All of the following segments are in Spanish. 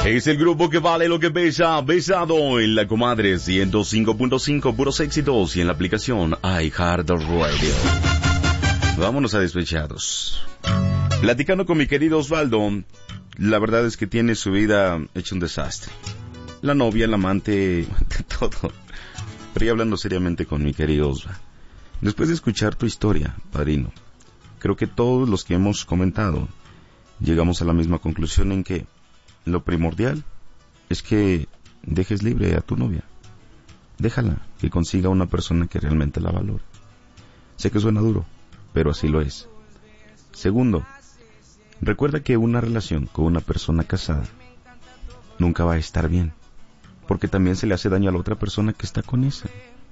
Es el grupo que vale lo que pesa, besado en la comadre 105.5, puros éxitos y en la aplicación iHeartRadio. Vámonos a despechados. Platicando con mi querido Osvaldo, la verdad es que tiene su vida hecha un desastre. La novia, el amante, todo. Pero ya hablando seriamente con mi querido Osvaldo. Después de escuchar tu historia, padrino, creo que todos los que hemos comentado llegamos a la misma conclusión en que lo primordial es que dejes libre a tu novia. Déjala que consiga una persona que realmente la valore. Sé que suena duro, pero así lo es. Segundo, recuerda que una relación con una persona casada nunca va a estar bien, porque también se le hace daño a la otra persona que está con esa.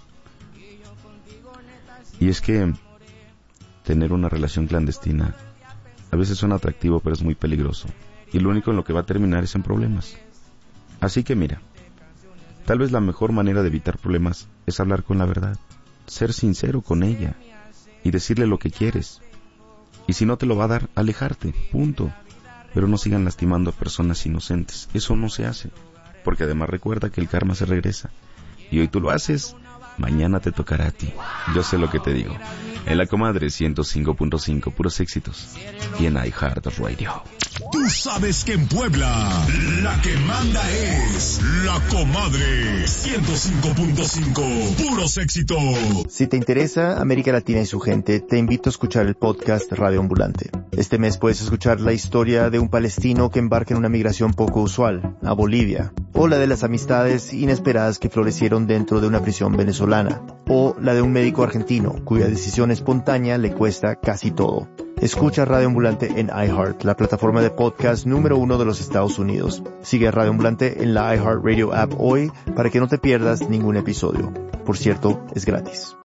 Y es que tener una relación clandestina a veces suena atractivo, pero es muy peligroso. Y lo único en lo que va a terminar es en problemas. Así que mira, tal vez la mejor manera de evitar problemas es hablar con la verdad, ser sincero con ella y decirle lo que quieres. Y si no te lo va a dar, alejarte, punto. Pero no sigan lastimando a personas inocentes. Eso no se hace, porque además recuerda que el karma se regresa. Y hoy tú lo haces, mañana te tocará a ti. Yo sé lo que te digo. En la comadre 105.5, puros éxitos. Y en iHeartRadio. Tú sabes que en Puebla la que manda es la comadre 105.5, puros éxitos. Si te interesa América Latina y su gente, te invito a escuchar el podcast Radio Ambulante. Este mes puedes escuchar la historia de un palestino que embarca en una migración poco usual, a Bolivia, o la de las amistades inesperadas que florecieron dentro de una prisión venezolana, o la de un médico argentino cuya decisión espontánea le cuesta casi todo. Escucha Radio Ambulante en iHeart, la plataforma de podcast número 1 de los Estados Unidos. Sigue a Radio Ambulante en la iHeartRadio app hoy para que no te pierdas ningún episodio. Por cierto, es gratis.